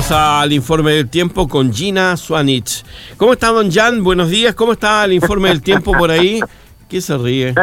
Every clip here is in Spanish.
Vamos al informe del tiempo con Gina Swanich. ¿Cómo está, don Jan? Buenos días. ¿Cómo está el informe del tiempo por ahí? ¿Qué se ríe?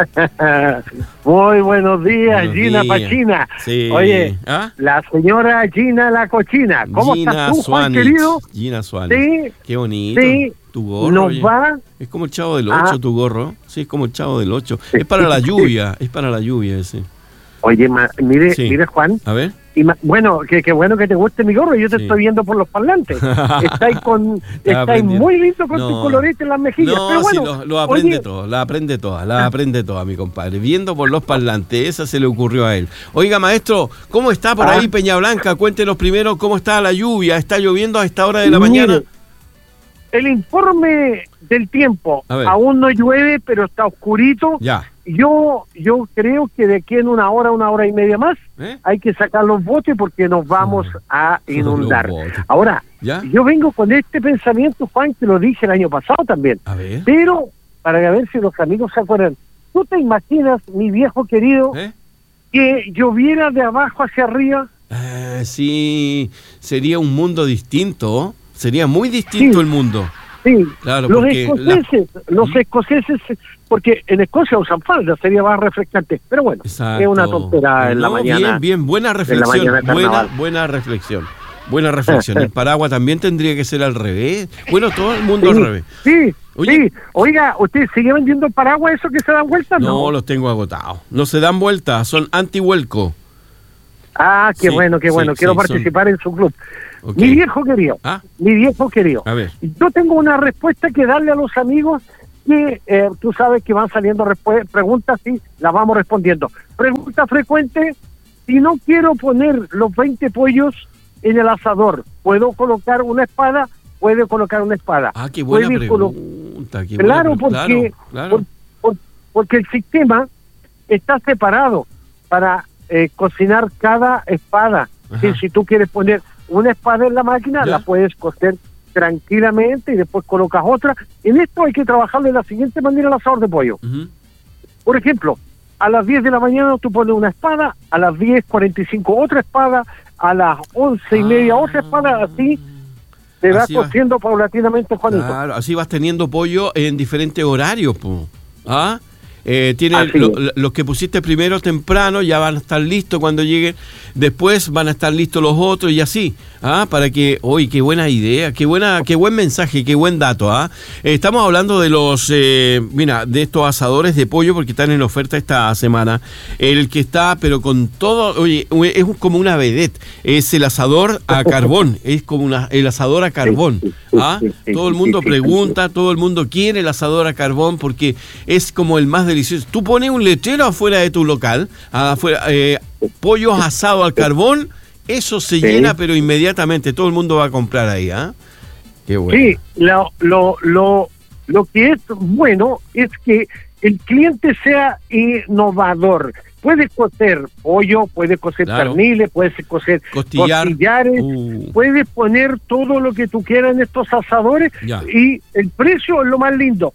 Muy buenos días, Buenos Gina días. Pachina. Sí. Oye, ¿Ah? la señora Gina la cochina. ¿Cómo Gina estás tú, Juan, Swanich. querido? Gina Swanich. Sí. Qué bonito. Sí. Tu gorro. Nos oye. va. Es como el Chavo del 8, Ah. tu gorro. Sí, es como el Chavo del 8. Es para la lluvia. Es para la lluvia ese. Oye, mire, Sí. mire, Juan. A ver. Bueno, qué bueno que te guste mi gorro. Yo te Sí. estoy viendo por los parlantes. Estáis aprendiendo. muy lindo con No. tu colorete en las mejillas. No, Pero bueno, sí, lo aprende oye, todo, la aprende toda, mi compadre. Viendo por los parlantes, esa se le ocurrió a él. Oiga, maestro, ¿cómo está por ahí Peña Blanca? Cuéntenos primero cómo está la lluvia. ¿Está lloviendo a esta hora de la mañana? el informe del tiempo, A ver. aún no llueve, pero está oscurito. Ya. Yo creo que de aquí en una hora y media más, hay que sacar los botes porque nos vamos a inundar. Los botes. Ahora, ¿Ya? yo vengo con este pensamiento, Juan, que lo dije el año pasado también. A ver. Pero, para ver si los amigos se acuerdan, ¿tú te imaginas, mi viejo querido, que lloviera de abajo hacia arriba? Sí, sería un mundo distinto. Sería muy distinto el mundo. Sí, Claro, los porque escoceses, porque en Escocia usan falda, sería más refrescante, pero bueno, Exacto. es una tontera en la mañana. Bien, buena reflexión, mañana de carnaval. buena reflexión. El paraguas también tendría que ser al revés. Bueno, todo el mundo al revés. Sí, Oye. sí. Oiga, ¿usted sigue vendiendo paraguas esos que se dan vueltas? No, los tengo agotados. No se dan vueltas, son anti-vuelco. Ah, qué Sí, bueno, qué bueno. sí, Quiero sí, participar en su club. Ok. Mi viejo querido, A ver. yo tengo una respuesta que darle a los amigos que tú sabes que van saliendo preguntas y las vamos respondiendo. Pregunta frecuente: si no quiero poner los 20 pollos en el asador, ¿puedo colocar una espada? Puede colocar una espada. Ah, qué buena Puede pregunta. Claro, porque Claro. porque el sistema está separado para cocinar cada espada. Que si tú quieres poner una espada en la máquina, la puedes cocer tranquilamente y después colocas otra. En esto hay que trabajar de la siguiente manera el asador de pollo. Por ejemplo, a las 10 de la mañana tú pones una espada, a las 10:45 otra espada, a las 11:30 otra espada, así te vas Así va. cociendo paulatinamente, Juanito. Claro, así vas teniendo pollo en diferentes horarios, po. ¿Ah? Los que pusiste primero temprano ya van a estar listos cuando lleguen, después van a estar listos los otros y así, para que, qué buena idea, qué buen mensaje, qué buen dato, Estamos hablando de de estos asadores de pollo porque están en oferta esta semana. El que está, pero con todo, es como una vedette, es el asador a carbón, es como el asador a carbón, Todo el mundo pregunta, todo el mundo quiere el asador a carbón porque es como el más delicioso. Tú pones un letrero afuera de tu local, pollos asados al carbón, eso se llena, pero inmediatamente todo el mundo va a comprar ahí, Qué bueno. Sí, lo que es bueno es que el cliente sea innovador. Puedes cocer pollo, puedes cocer perniles, puedes cocer costillares, puedes poner todo lo que tú quieras en estos asadores y el precio es lo más lindo.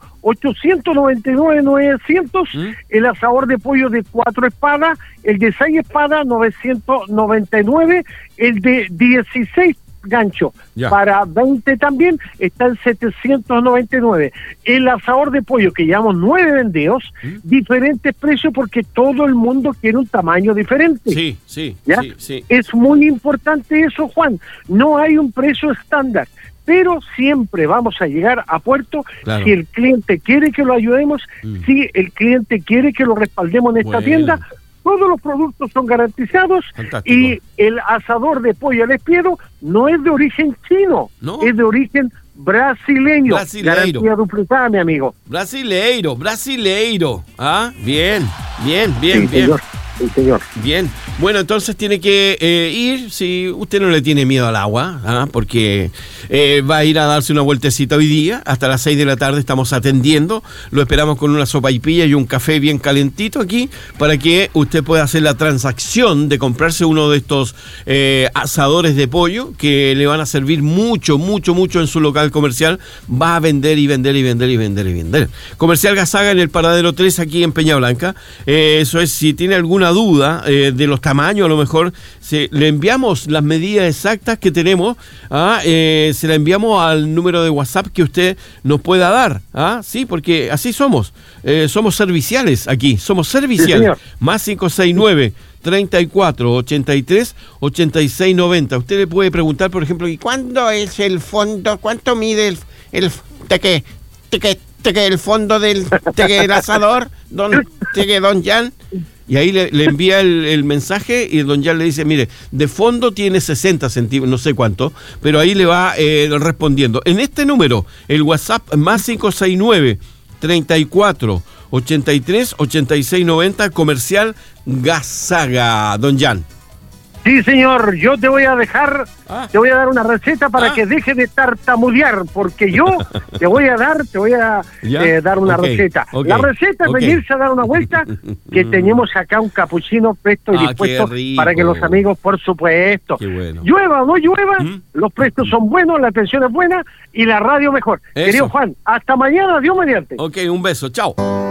899,900 el asador de pollo de 4 espadas, el de 6 espadas 999, el de 16 gancho para 20 también está en 799. El asador de pollo que llevamos 9 vendidos, diferentes precios porque todo el mundo quiere un tamaño diferente. Sí. Es muy importante eso, Juan. No hay un precio estándar, pero siempre vamos a llegar a puerto si el cliente quiere que lo ayudemos, si el cliente quiere que lo respaldemos en esta tienda. Todos los productos son garantizados. Fantástico. Y el asador de pollo al espiedo no es de origen chino, es de origen brasileño. Garantía duplicada, mi amigo. Brasileiro. Bien. Sí, señor. Bien. Bueno, entonces tiene que ir, si usted no le tiene miedo al agua, porque va a ir a darse una vueltecita hoy día, hasta las 6 de la tarde estamos atendiendo, lo esperamos con una sopaipilla y un café bien calentito aquí, para que usted pueda hacer la transacción de comprarse uno de estos asadores de pollo, que le van a servir mucho en su local comercial, va a vender y vender. Comercial Gazaga en el Paradero 3 aquí en Peña Blanca, eso es, si tiene alguna alguna duda de los tamaños, a lo mejor le enviamos las medidas exactas que tenemos, se la enviamos al número de WhatsApp que usted nos pueda dar, sí, porque así somos serviciales aquí, somos serviciales, sí, más 569 34 83 86 90. Usted le puede preguntar, por ejemplo, ¿y cuándo es el fondo? ¿Cuánto mide el fondo del asador, don Jan? Y ahí le envía el mensaje y don Jan le dice, mire, de fondo tiene 60 centímetros, no sé cuánto, pero ahí le va respondiendo. En este número, el WhatsApp más 569 34 83 86 90, comercial Gasaga, don Jan. Sí, señor, yo te voy a dar una receta para que deje de tartamudear, porque yo te voy a dar una receta. La receta es venirse a dar una vuelta, que tenemos acá un capuchino presto y dispuesto para que los amigos, por supuesto, bueno. Llueva o no llueva, los prestos son buenos, la atención es buena y la radio mejor. Querido Juan, hasta mañana, Dios mediante. Ok, un beso, chao.